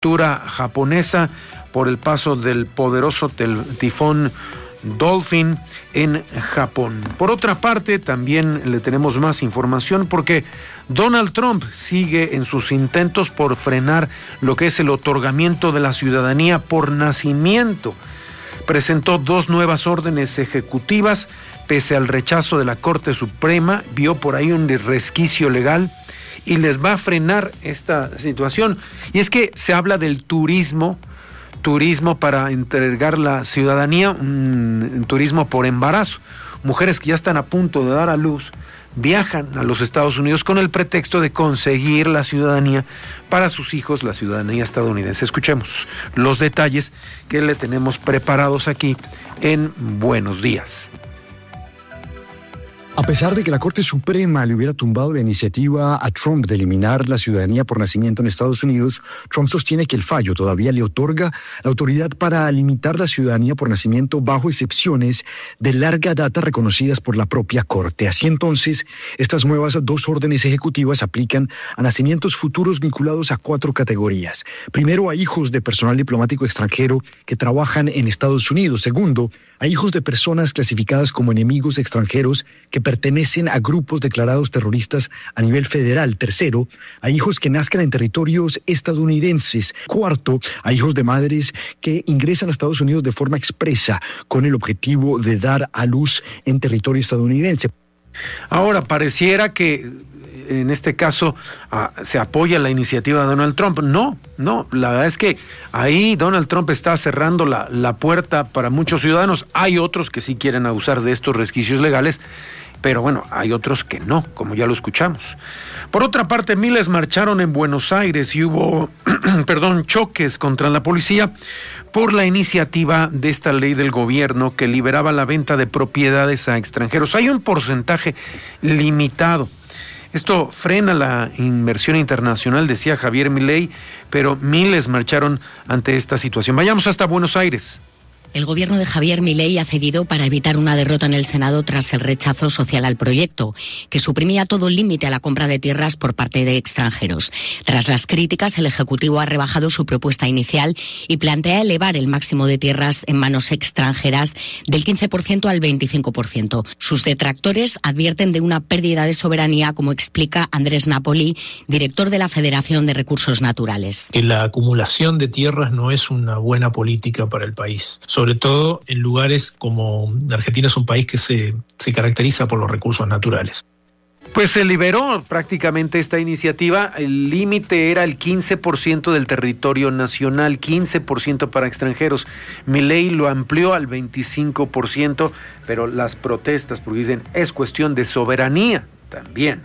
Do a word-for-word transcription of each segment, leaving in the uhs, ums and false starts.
cultura japonesa por el paso del poderoso tel- tifón Dolphin en Japón. Por otra parte, también le tenemos más información porque Donald Trump sigue en sus intentos por frenar lo que es el otorgamiento de la ciudadanía por nacimiento. Presentó dos nuevas órdenes ejecutivas pese al rechazo de la Corte Suprema, vio por ahí un resquicio legal y les va a frenar esta situación. Y es que se habla del turismo, turismo para entregar la ciudadanía, un, un turismo por embarazo. Mujeres que ya están a punto de dar a luz viajan a los Estados Unidos con el pretexto de conseguir la ciudadanía para sus hijos, la ciudadanía estadounidense. Escuchemos los detalles que le tenemos preparados aquí en Buenos Días. A pesar de que la Corte Suprema le hubiera tumbado la iniciativa a Trump de eliminar la ciudadanía por nacimiento en Estados Unidos, Trump sostiene que el fallo todavía le otorga la autoridad para limitar la ciudadanía por nacimiento bajo excepciones de larga data reconocidas por la propia Corte. Así entonces, estas nuevas dos órdenes ejecutivas aplican a nacimientos futuros vinculados a cuatro categorías. Primero, a hijos de personal diplomático extranjero que trabajan en Estados Unidos. Segundo, a hijos de personas clasificadas como enemigos extranjeros que pertenecen a grupos declarados terroristas a nivel federal. Tercero, a hijos que nazcan en territorios estadounidenses. Cuarto, a hijos de madres que ingresan a Estados Unidos de forma expresa con el objetivo de dar a luz en territorio estadounidense. Ahora, pareciera que en este caso ah, se apoya la iniciativa de Donald Trump. No, no, la verdad es que ahí Donald Trump está cerrando la, la puerta para muchos ciudadanos. Hay otros que sí quieren abusar de estos resquicios legales, pero bueno, hay otros que no, como ya lo escuchamos. Por otra parte, miles marcharon en Buenos Aires y hubo, perdón, choques contra la policía por la iniciativa de esta ley del gobierno que liberaba la venta de propiedades a extranjeros. Hay un porcentaje limitado. Esto frena la inversión internacional, decía Javier Milei, pero miles marcharon ante esta situación. Vayamos hasta Buenos Aires. El gobierno de Javier Milei ha cedido para evitar una derrota en el Senado tras el rechazo social al proyecto, que suprimía todo límite a la compra de tierras por parte de extranjeros. Tras las críticas, el Ejecutivo ha rebajado su propuesta inicial y plantea elevar el máximo de tierras en manos extranjeras del quince por ciento al veinticinco por ciento. Sus detractores advierten de una pérdida de soberanía, como explica Andrés Napoli, director de la Federación de Recursos Naturales. Que la acumulación de tierras no es una buena política para el país, sobre todo en lugares como Argentina es un país que se, se caracteriza por los recursos naturales. Pues se liberó prácticamente esta iniciativa. El límite era el quince por ciento del territorio nacional, quince por ciento para extranjeros. Milei lo amplió al veinticinco por ciento, pero las protestas, porque dicen, es cuestión de soberanía también.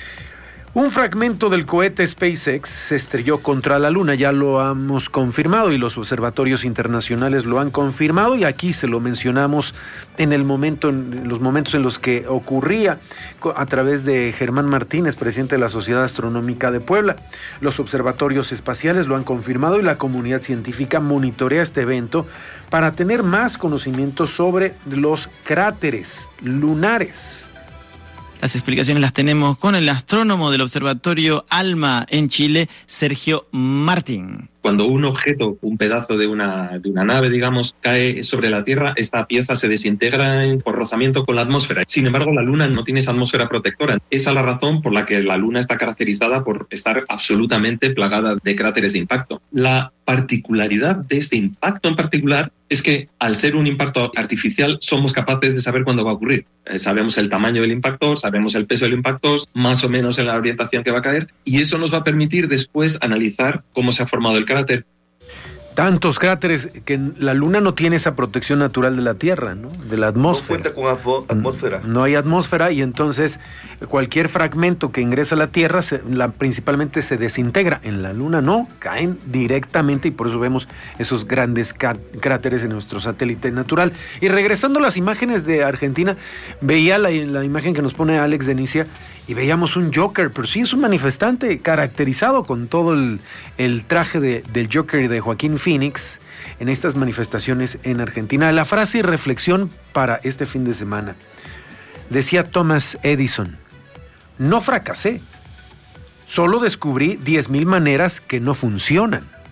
Un fragmento del cohete SpaceX se estrelló contra la Luna, ya lo hemos confirmado y los observatorios internacionales lo han confirmado y aquí se lo mencionamos en el momento, en los momentos en los que ocurría a través de Germán Martínez, presidente de la Sociedad Astronómica de Puebla. Los observatorios espaciales lo han confirmado y la comunidad científica monitorea este evento para tener más conocimientos sobre los cráteres lunares. Las explicaciones las tenemos con el astrónomo del Observatorio ALMA en Chile, Sergio Martín. Cuando un objeto, un pedazo de una, de una nave, digamos, cae sobre la Tierra, esta pieza se desintegra por rozamiento con la atmósfera. Sin embargo, la Luna no tiene esa atmósfera protectora. Esa es la razón por la que la Luna está caracterizada por estar absolutamente plagada de cráteres de impacto. La particularidad de este impacto en particular es que, al ser un impacto artificial, somos capaces de saber cuándo va a ocurrir. Eh, sabemos el tamaño del impactor, sabemos el peso del impactor, más o menos en la orientación que va a caer, y eso nos va a permitir después analizar cómo se ha formado el cráter. Tantos cráteres que la Luna no tiene esa protección natural de la Tierra, ¿no? De la atmósfera. No cuenta con atmósfera. No hay atmósfera y entonces cualquier fragmento que ingresa a la Tierra se, la, principalmente se desintegra. En la Luna no, caen directamente y por eso vemos esos grandes ca- cráteres en nuestro satélite natural. Y regresando a las imágenes de Argentina, veía la, la imagen que nos pone Alex Denicia y veíamos un Joker, pero sí es un manifestante caracterizado con todo el, el traje de, del Joker de Joaquín Phoenix en estas manifestaciones en Argentina. La frase y reflexión para este fin de semana. Decía Thomas Edison, no fracasé, solo descubrí diez mil maneras que no funcionan.